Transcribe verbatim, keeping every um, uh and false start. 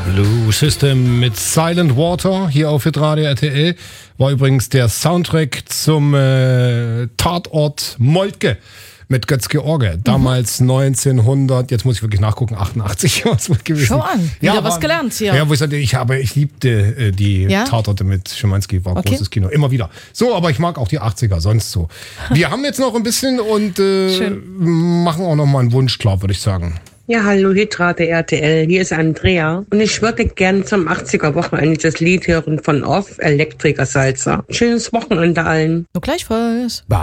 Blue System mit Silent Water hier auf Hitradio R T L. War übrigens der Soundtrack zum äh, Tatort Moltke mit Götz-George. Damals mhm. neunzehnhundert, jetzt muss ich wirklich nachgucken, achtundachtzig was wird gewesen. Schau an, wieder ja, was war, gelernt hier. Ja, wo ich sagte, ich habe, ich liebte äh, die ja? Tatorte mit Schimanski, war okay. großes Kino, immer wieder. So, aber ich mag auch die achtziger, sonst so. Wir haben jetzt noch ein bisschen und äh, machen auch noch mal einen Wunsch klar, würde ich sagen. Ja, hallo Hitradio R T L, hier ist Andrea und ich würde gern zum achtziger-Wochenende das Lied hören von Off, Elektriker Salzer. Schönes Wochenende allen. Nur gleichfalls.